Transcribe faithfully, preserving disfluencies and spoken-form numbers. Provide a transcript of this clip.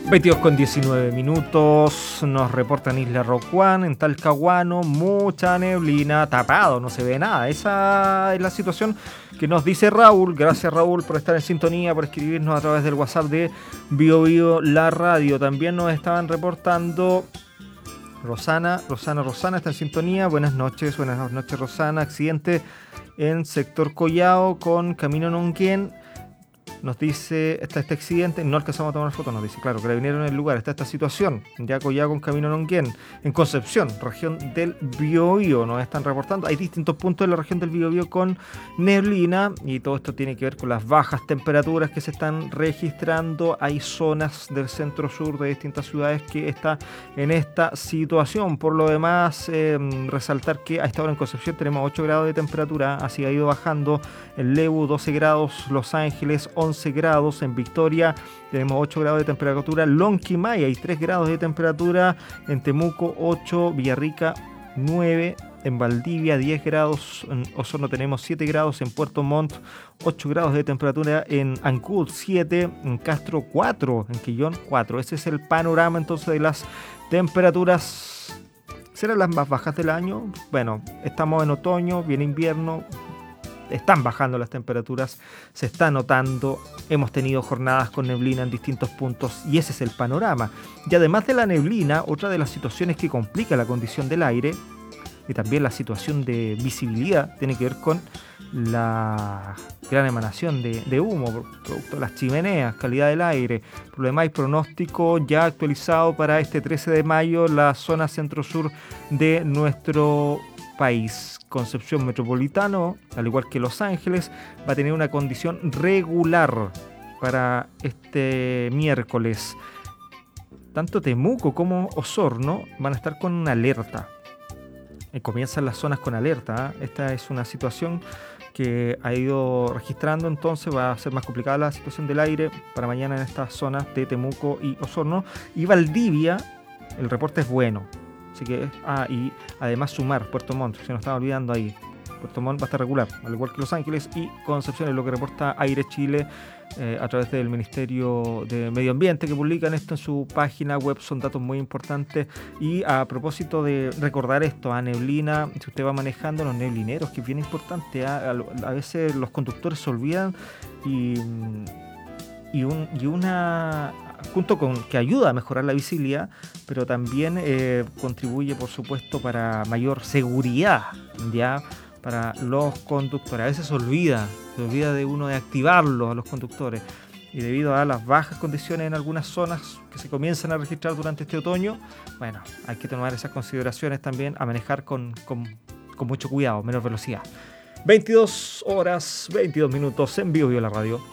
veintidós con diecinueve minutos, nos reportan Isla Rocuán, en Talcahuano, mucha neblina, tapado, no se ve nada. Esa es la situación que nos dice Raúl. Gracias, Raúl, por estar en sintonía, por escribirnos a través del WhatsApp de Bio Bio La Radio. También nos estaban reportando Rosana, Rosana, Rosana está en sintonía. Buenas noches, buenas noches, Rosana. Accidente en sector Collao con camino Nonquén. Nos dice, está este accidente, no alcanzamos a tomar foto, nos dice, claro, que le vinieron en el lugar, está esta situación, ya Collao con camino Nonquén, en Concepción, región del Biobío, nos están reportando, hay distintos puntos de la región del Biobío con neblina, y todo esto tiene que ver con las bajas temperaturas que se están registrando. Hay zonas del centro-sur de distintas ciudades que están en esta situación. Por lo demás, eh, resaltar que a esta hora en Concepción tenemos ocho grados de temperatura, así ha ido bajando en Lebu, doce grados, Los Ángeles, once grados, en Victoria tenemos ocho grados de temperatura, Lonquimay hay tres grados de temperatura, en Temuco ocho, Villarrica nueve, en Valdivia diez grados, en Osorno tenemos siete grados, en Puerto Montt ocho grados de temperatura, en Ancud siete, en Castro cuatro, en Quillón cuatro. Ese es el panorama entonces de las temperaturas. ¿Serán las más bajas del año? Bueno, estamos en otoño, viene invierno. Están bajando las temperaturas, se está notando, hemos tenido jornadas con neblina en distintos puntos y ese es el panorama. Y además de la neblina, otra de las situaciones que complica la condición del aire y también la situación de visibilidad tiene que ver con la gran emanación de, de humo, producto de las chimeneas, calidad del aire. Por lo demás, hay pronóstico ya actualizado para este trece de mayo, la zona centro-sur de nuestro país. Concepción Metropolitano, al igual que Los Ángeles, va a tener una condición regular para este miércoles. Tanto Temuco como Osorno van a estar con una alerta. Y comienzan las zonas con alerta, ¿eh? Esta es una situación que ha ido registrando, entonces va a ser más complicada la situación del aire para mañana en estas zonas de Temuco y Osorno. Y Valdivia, el reporte es bueno. Así que, ah, y además sumar Puerto Montt, se nos estaba olvidando ahí. Puerto Montt va a estar regular, al igual que Los Ángeles y Concepción, es lo que reporta Aire Chile eh, a través del Ministerio de Medio Ambiente, que publican esto en su página web. Son datos muy importantes. Y a propósito de recordar esto, a neblina, si usted va manejando, los neblineros, que es bien importante, a, a, a veces los conductores se olvidan y, y, un, y una... junto con que ayuda a mejorar la visibilidad, pero también eh, contribuye, por supuesto, para mayor seguridad, ya para los conductores. A veces se olvida, se olvida de uno de activarlo a los conductores, y debido a las bajas condiciones en algunas zonas que se comienzan a registrar durante este otoño, bueno, hay que tomar esas consideraciones también, a manejar con, con, con mucho cuidado, menos velocidad. veintidós horas, veintidós minutos en Bio Bio La Radio.